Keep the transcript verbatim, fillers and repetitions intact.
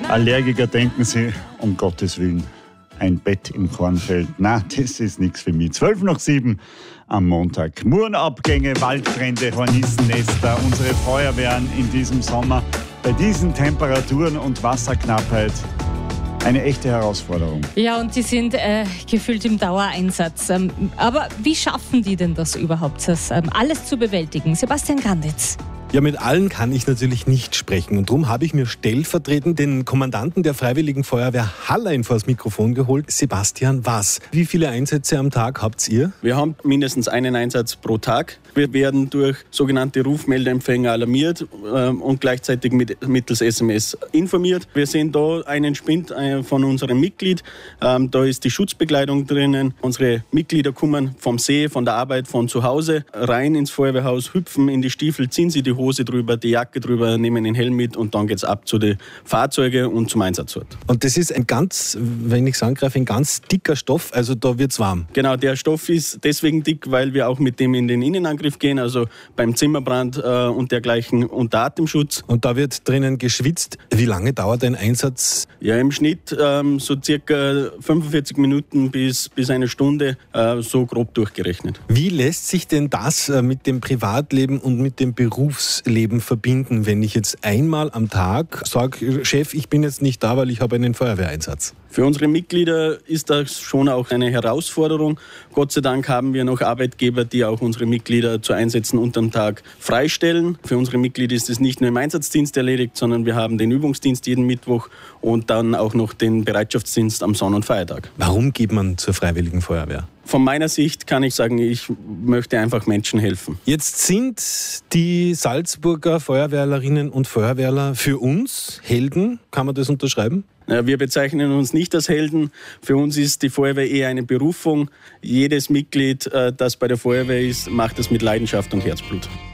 Allergiker denken Sie, um Gottes Willen, ein Bett im Kornfeld. Na, das ist nichts für mich. Zwölf nach sieben am Montag. Murenabgänge, Waldbrände, Hornissennester, unsere Feuerwehren in diesem Sommer. Bei diesen Temperaturen und Wasserknappheit eine echte Herausforderung. Ja, und die sind äh, gefühlt im Dauereinsatz. Ähm, aber wie schaffen die denn das überhaupt, das ähm, alles zu bewältigen? Sebastian Granditz. Ja, mit allen kann ich natürlich nicht sprechen und darum habe ich mir stellvertretend den Kommandanten der Freiwilligen Feuerwehr Hallein vors Mikrofon geholt. Sebastian, was? Wie viele Einsätze am Tag habt ihr? Wir haben mindestens einen Einsatz pro Tag. Wir werden durch sogenannte Rufmeldeempfänger alarmiert äh, und gleichzeitig mit, mittels S M S informiert. Wir sehen da einen Spind äh, von unserem Mitglied. Ähm, da ist die Schutzbekleidung drinnen. Unsere Mitglieder kommen vom See, von der Arbeit, von zu Hause rein ins Feuerwehrhaus, hüpfen in die Stiefel, ziehen sie die Hose drüber, die Jacke drüber, nehmen den Helm mit und dann geht's ab zu den Fahrzeugen und zum Einsatzort. Und das ist ein ganz, wenn ich sagen darf, ein ganz dicker Stoff, also da wird's warm. Genau, der Stoff ist deswegen dick, weil wir auch mit dem in den Innenangriff gehen, also beim Zimmerbrand äh, und dergleichen unter Atemschutz. Und da wird drinnen geschwitzt. Wie lange dauert ein Einsatz? Ja, im Schnitt ähm, so circa fünfundvierzig Minuten bis, bis eine Stunde, äh, so grob durchgerechnet. Wie lässt sich denn das äh, mit dem Privatleben und mit dem Berufsleben verbinden, wenn ich jetzt einmal am Tag sage, Chef, ich bin jetzt nicht da, weil ich habe einen Feuerwehreinsatz? Für unsere Mitglieder ist das schon auch eine Herausforderung. Gott sei Dank haben wir noch Arbeitgeber, die auch unsere Mitglieder zu Einsätzen unterm Tag freistellen. Für unsere Mitglieder ist es nicht nur im Einsatzdienst erledigt, sondern wir haben den Übungsdienst jeden Mittwoch und dann auch noch den Bereitschaftsdienst am Sonn- und Feiertag. Warum geht man zur Freiwilligen Feuerwehr? Von meiner Sicht kann ich sagen, ich möchte einfach Menschen helfen. Jetzt sind die Salzburger Feuerwehrlerinnen und Feuerwehrler für uns Helden. Kann man das unterschreiben? Wir bezeichnen uns nicht als Helden. Für uns ist die Feuerwehr eher eine Berufung. Jedes Mitglied, das bei der Feuerwehr ist, macht es mit Leidenschaft und Herzblut.